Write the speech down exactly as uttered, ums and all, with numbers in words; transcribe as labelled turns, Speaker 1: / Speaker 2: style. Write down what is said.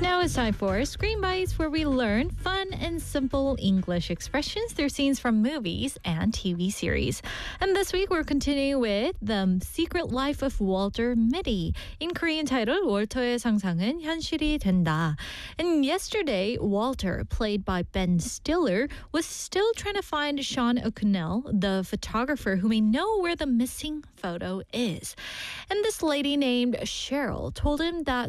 Speaker 1: Now it's time for Screen Bites, where we learn fun and simple English expressions through scenes from movies and T V series. And this week, we're continuing with The Secret Life of Walter Mitty, in Korean titled 월터의 상상은 현실이 된다. And yesterday, Walter, played by Ben Stiller, was still trying to find Sean O'Connell, the photographer who may know where the missing photo is. And this lady named Cheryl told him that